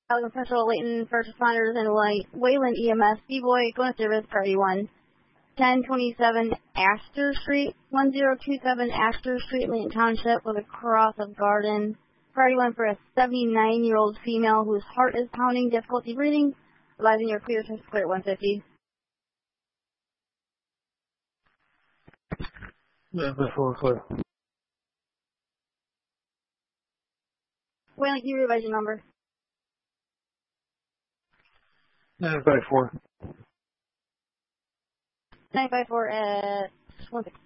Alabama Central, Layton, first responders, and Wayland EMS, B-Boy, going to service, priority 1. 1027 Astor Street, 1027 Astor Street, Layton Township, with a cross of garden. Priority 1 for a 79-year-old female whose heart is pounding, difficulty breathing. Realizing you're clear to clear at 150. Yeah, before clear. Wayland, can you revise your number? 954. 954 at 150.